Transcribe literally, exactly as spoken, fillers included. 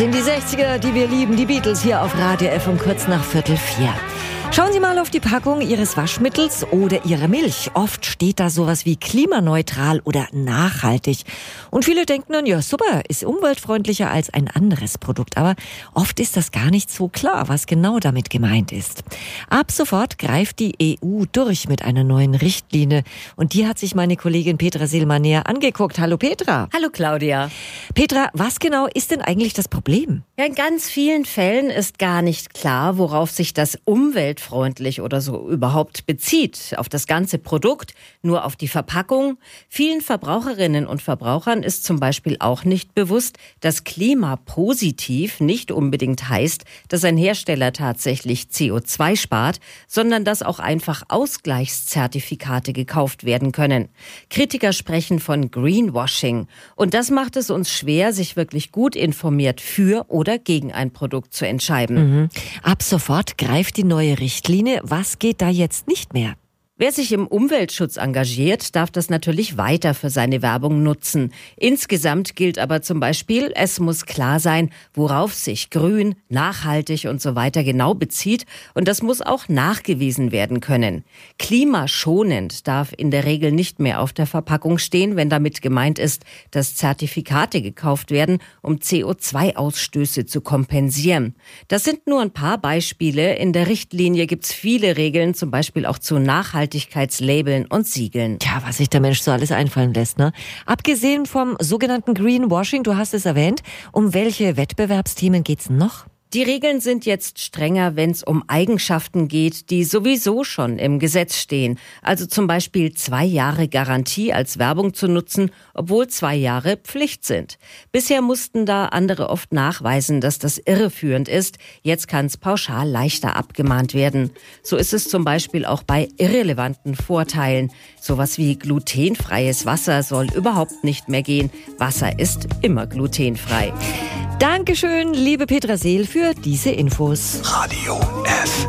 sind die sechziger, die wir lieben, die Beatles hier auf Radio F um kurz nach Viertel vier. Schauen Sie mal auf die Packung Ihres Waschmittels oder Ihrer Milch. Oft steht da sowas wie klimaneutral oder nachhaltig. Und viele denken dann, ja super, ist umweltfreundlicher als ein anderes Produkt. Aber oft ist das gar nicht so klar, was genau damit gemeint ist. Ab sofort greift die E U durch mit einer neuen Richtlinie. Und die hat sich meine Kollegin Petra Silmer näher angeguckt. Hallo Petra. Hallo Claudia. Petra, was genau ist denn eigentlich das Problem? Ja, in ganz vielen Fällen ist gar nicht klar, worauf sich das umweltfreundlich oder so überhaupt bezieht. Auf das ganze Produkt, nur auf die Verpackung. Vielen Verbraucherinnen und Verbrauchern ist zum Beispiel auch nicht bewusst, dass klimapositiv nicht unbedingt heißt, dass ein Hersteller tatsächlich C O zwei spart, sondern dass auch einfach Ausgleichszertifikate gekauft werden können. Kritiker sprechen von Greenwashing. Und das macht es uns schwer, sich wirklich gut informiert für oder gegen ein Produkt zu entscheiden. Mhm. Ab sofort greift die neue Richtlinie. Was geht da jetzt nicht mehr? Wer sich im Umweltschutz engagiert, darf das natürlich weiter für seine Werbung nutzen. Insgesamt gilt aber zum Beispiel, es muss klar sein, worauf sich grün, nachhaltig und so weiter genau bezieht. Und das muss auch nachgewiesen werden können. Klimaschonend darf in der Regel nicht mehr auf der Verpackung stehen, wenn damit gemeint ist, dass Zertifikate gekauft werden, um C O zwei Ausstöße zu kompensieren. Das sind nur ein paar Beispiele. In der Richtlinie gibt es viele Regeln, zum Beispiel auch zu Nachhaltigkeit. Nachhaltigkeitslabeln und Siegeln. Tja, was sich der Mensch so alles einfallen lässt, ne? Abgesehen vom sogenannten Greenwashing, du hast es erwähnt, um welche Wettbewerbsthemen geht's noch? Die Regeln sind jetzt strenger, wenn es um Eigenschaften geht, die sowieso schon im Gesetz stehen. Also zum Beispiel zwei Jahre Garantie als Werbung zu nutzen, obwohl zwei Jahre Pflicht sind. Bisher mussten da andere oft nachweisen, dass das irreführend ist. Jetzt kann es pauschal leichter abgemahnt werden. So ist es zum Beispiel auch bei irrelevanten Vorteilen. Sowas wie glutenfreies Wasser soll überhaupt nicht mehr gehen. Wasser ist immer glutenfrei. Dankeschön, liebe Petra Seel, für diese Infos. Radio F.